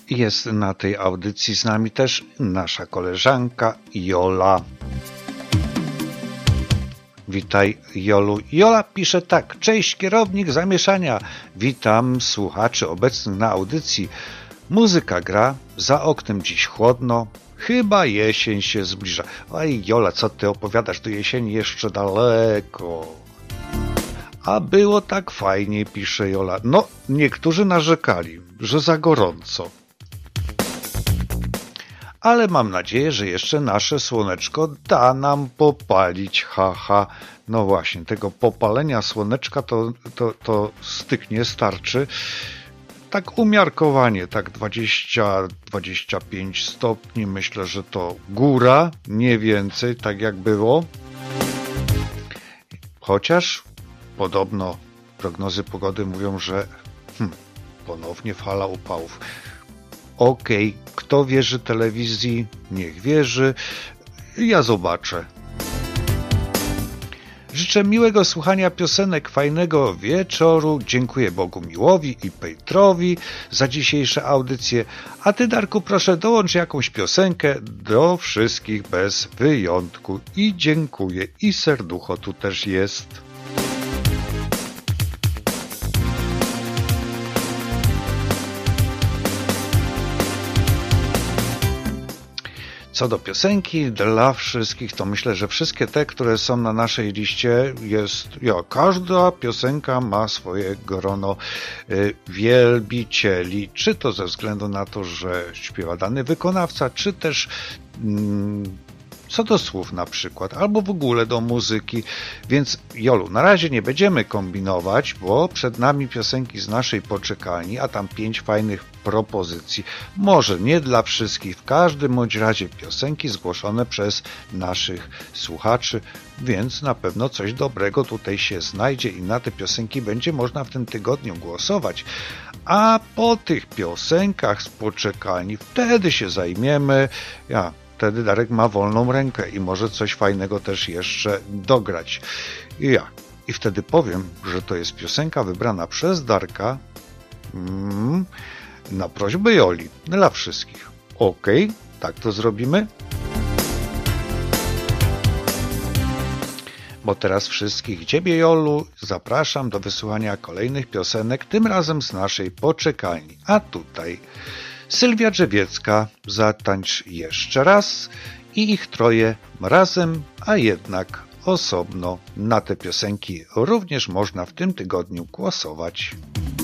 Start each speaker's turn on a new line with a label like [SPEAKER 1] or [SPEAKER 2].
[SPEAKER 1] Jest na tej audycji z nami też nasza koleżanka Jola. Witaj, Jolu. Jola pisze tak. Cześć, kierownik zamieszania. Witam słuchaczy obecnych na audycji. Muzyka gra, za oknem dziś chłodno. Chyba jesień się zbliża. Oj, Jola, co ty opowiadasz? Do jesieni jeszcze daleko. A było tak fajnie, pisze Jola. No, niektórzy narzekali, że za gorąco. Ale mam nadzieję, że jeszcze nasze słoneczko da nam popalić, haha. No właśnie, tego popalenia słoneczka to styknie, starczy. Tak umiarkowanie, tak 20-25 stopni, myślę, że to góra, nie więcej, tak jak było. Chociaż podobno prognozy pogody mówią, że ponownie fala upałów. Okej, kto wierzy telewizji, niech wierzy. Ja zobaczę. Życzę miłego słuchania piosenek, fajnego wieczoru. Dziękuję Bogu Miłowi i Pejtrowi za dzisiejsze audycje. A ty, Darku, proszę dołącz jakąś piosenkę do wszystkich bez wyjątku. I dziękuję. I serducho tu też jest. Co do piosenki dla wszystkich, to myślę, że wszystkie te, które są na naszej liście, każda piosenka ma swoje grono wielbicieli, czy to ze względu na to, że śpiewa dany wykonawca, czy też co do słów na przykład, albo w ogóle do muzyki. Więc Jolu, na razie nie będziemy kombinować, bo przed nami piosenki z naszej poczekalni, a tam 5 fajnych propozycji. Może nie dla wszystkich, w każdym bądź razie piosenki zgłoszone przez naszych słuchaczy, więc na pewno coś dobrego tutaj się znajdzie i na te piosenki będzie można w tym tygodniu głosować. A po tych piosenkach z poczekalni wtedy się zajmiemy. Wtedy Darek ma wolną rękę i może coś fajnego też jeszcze dograć. I wtedy powiem, że to jest piosenka wybrana przez Darka na prośbę Joli. Dla wszystkich. Okej, tak to zrobimy. Bo teraz wszystkich Ciebie, Jolu, zapraszam do wysłuchania kolejnych piosenek, tym razem z naszej poczekalni. A tutaj Sylwia Drzewiecka, Zatańcz jeszcze raz i ich troje razem, a jednak osobno. Na te piosenki również można w tym tygodniu głosować.